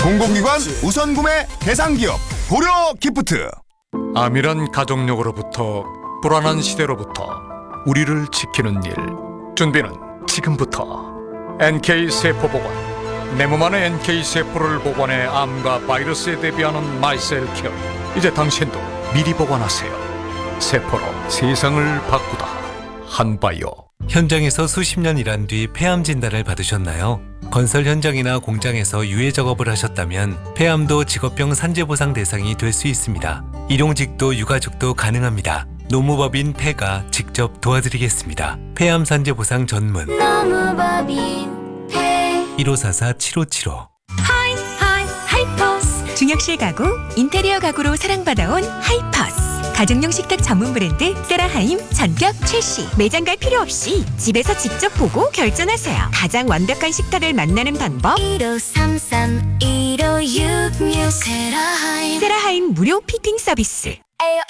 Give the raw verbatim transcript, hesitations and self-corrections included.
공공기관 우선 구매 대상기업 고려 기프트. 암이란 가족력으로부터 불안한 시대로부터 우리를 지키는 일. 준비는 지금부터. 엔케이세포보관. 내 몸 안에 엔케이세포를 보관해 암과 바이러스에 대비하는 마이셀케어. 이제 당신도 미리 보관하세요. 세포로 세상을 바꾸다. 한바이오. 현장에서 수십 년 일한 뒤 폐암 진단을 받으셨나요? 건설 현장이나 공장에서 유해 작업을 하셨다면 폐암도 직업병 산재보상 대상이 될 수 있습니다. 일용직도 유가족도 가능합니다. 노무법인 폐가 직접 도와드리겠습니다. 폐암 산재보상 전문 노무법인 폐 일오사사 칠오칠오. 하이 하이 하이퍼스 중역실 가구, 인테리어 가구로 사랑받아온 하이퍼스. 가정용 식탁 전문 브랜드 세라하임 전격 출시. 매장 갈 필요 없이 집에서 직접 보고 결정하세요. 가장 완벽한 식탁을 만나는 방법. 일오삼삼 일오육육 세라하임 세라하임 무료 피팅 서비스. 에어